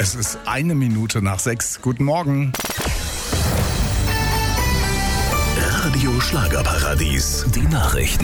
Es ist 6:01. Guten Morgen. Radio Schlagerparadies, die Nachrichten.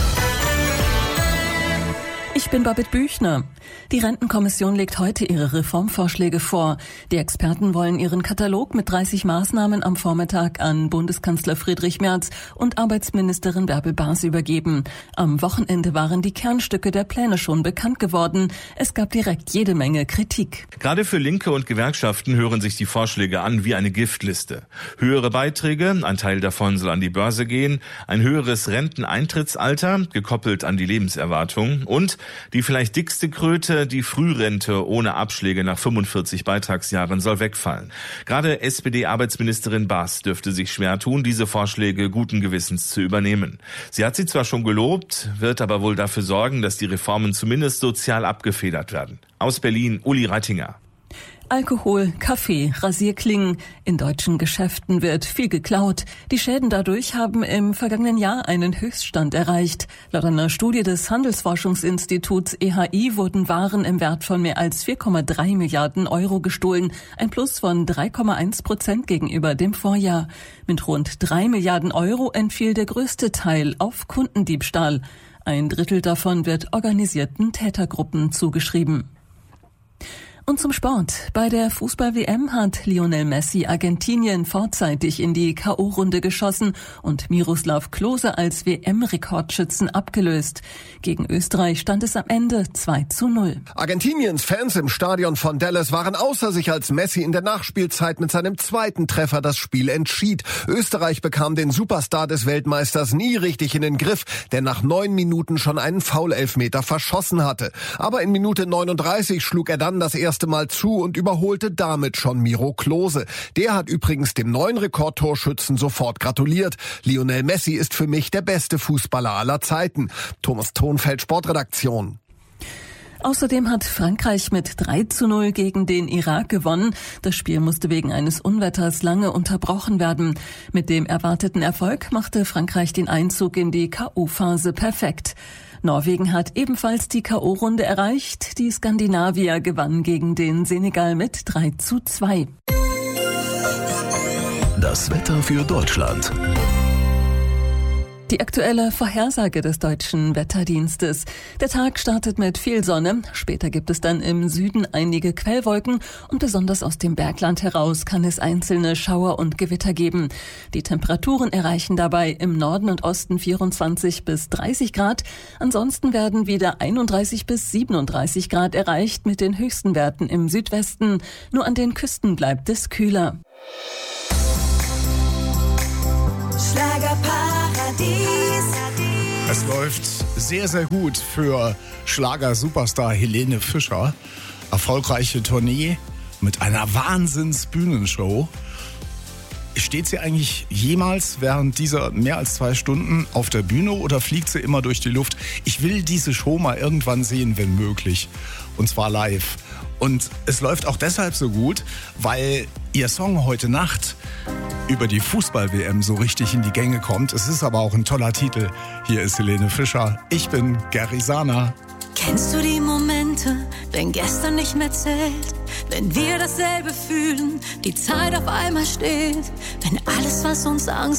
Ich bin Babette Büchner. Die Rentenkommission legt heute ihre Reformvorschläge vor. Die Experten wollen ihren Katalog mit 30 Maßnahmen am Vormittag an Bundeskanzler Friedrich Merz und Arbeitsministerin Bärbel Baas übergeben. Am Wochenende waren die Kernstücke der Pläne schon bekannt geworden. Es gab direkt jede Menge Kritik. Gerade für Linke und Gewerkschaften hören sich die Vorschläge an wie eine Giftliste. Höhere Beiträge, ein Teil davon soll an die Börse gehen, ein höheres Renteneintrittsalter, gekoppelt an die Lebenserwartung und die vielleicht dickste Kröte, die Frührente ohne Abschläge nach 45 Beitragsjahren soll wegfallen. Gerade SPD-Arbeitsministerin Baas dürfte sich schwer tun, diese Vorschläge guten Gewissens zu übernehmen. Sie hat sie zwar schon gelobt, wird aber wohl dafür sorgen, dass die Reformen zumindest sozial abgefedert werden. Aus Berlin, Uli Reitinger. Alkohol, Kaffee, Rasierklingen. In deutschen Geschäften wird viel geklaut. Die Schäden dadurch haben im vergangenen Jahr einen Höchststand erreicht. Laut einer Studie des Handelsforschungsinstituts EHI wurden Waren im Wert von mehr als 4,3 Milliarden Euro gestohlen. Ein Plus von 3,1% gegenüber dem Vorjahr. Mit rund 3 Milliarden Euro entfiel der größte Teil auf Kundendiebstahl. Ein Drittel davon wird organisierten Tätergruppen zugeschrieben. Und zum Sport. Bei der Fußball-WM hat Lionel Messi Argentinien vorzeitig in die K.O.-Runde geschossen und Miroslav Klose als WM-Rekordschützen abgelöst. Gegen Österreich stand es am Ende 2:0. Argentiniens Fans im Stadion von Dallas waren außer sich, als Messi in der Nachspielzeit mit seinem zweiten Treffer das Spiel entschied. Österreich bekam den Superstar des Weltmeisters nie richtig in den Griff, der nach 9 Minuten schon einen Foul-Elfmeter verschossen hatte. Aber in Minute 39 schlug er dann das erste Mal zu und überholte damit schon Miro Klose. Der hat übrigens dem neuen Rekordtorschützen sofort gratuliert. Lionel Messi ist für mich der beste Fußballer aller Zeiten. Thomas Thonfeld, Sportredaktion. Außerdem hat Frankreich mit 3:0 gegen den Irak gewonnen. Das Spiel musste wegen eines Unwetters lange unterbrochen werden. Mit dem erwarteten Erfolg machte Frankreich den Einzug in die K.O.-Phase perfekt. Norwegen hat ebenfalls die K.O.-Runde erreicht. Die Skandinavier gewannen gegen den Senegal mit 3:2. Das Wetter für Deutschland. Die aktuelle Vorhersage des deutschen Wetterdienstes. Der Tag startet mit viel Sonne. Später gibt es dann im Süden einige Quellwolken und besonders aus dem Bergland heraus kann es einzelne Schauer und Gewitter geben. Die Temperaturen erreichen dabei im Norden und Osten 24 bis 30 Grad. Ansonsten werden wieder 31 bis 37 Grad erreicht mit den höchsten Werten im Südwesten. Nur an den Küsten bleibt es kühler. Es läuft sehr, sehr gut für Schlager-Superstar Helene Fischer. Erfolgreiche Tournee mit einer Wahnsinns-Bühnenshow. Steht sie eigentlich jemals während dieser mehr als 2 Stunden auf der Bühne oder fliegt sie immer durch die Luft? Ich will diese Show mal irgendwann sehen, wenn möglich. Und zwar live. Und es läuft auch deshalb so gut, weil ihr Song Heute Nacht über die Fußball-WM so richtig in die Gänge kommt. Es ist aber auch ein toller Titel. Hier ist Helene Fischer. Ich bin Gary Sana. Kennst du die Momente, wenn gestern nicht mehr zählt? Wenn wir dasselbe fühlen, die Zeit auf einmal steht? Wenn alles, was uns Angst